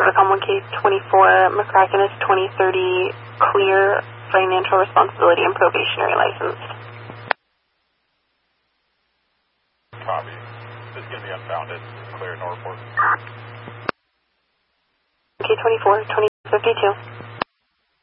Protocol 1K24, McCracken is 2030, clear, financial responsibility and probationary license. Copy. This is going to be unbounded. Clear, no report. K24, 2052.